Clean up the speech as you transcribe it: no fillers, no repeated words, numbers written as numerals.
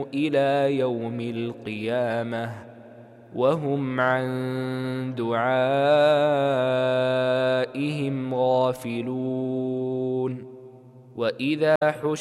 إلى يوم القيامة وهم عن دعائهم غافلون. وإذا حشر